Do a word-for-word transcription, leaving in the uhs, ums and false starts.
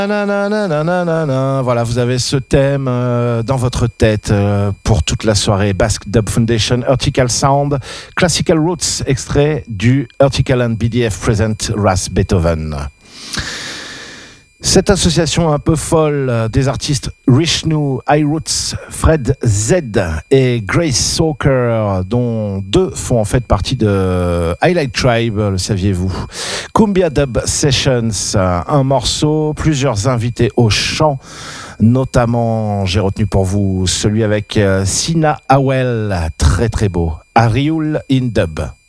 Nananananana. Voilà, vous avez ce thème euh, dans votre tête euh, pour toute la soirée. Basque Dub Foundation, Urtical Sound, Classical Roots, extrait du Urtical and B D F Present Ras Beethoven. Cette association un peu folle des artistes Rishnu, iRoots, Fred Z et Grace Soaker, dont deux font en fait partie de Highlight Tribe, le saviez-vous? Cumbia Dub Sessions, un morceau, plusieurs invités au chant, notamment j'ai retenu pour vous celui avec Sina Awel, très très beau, Ariul in Dub.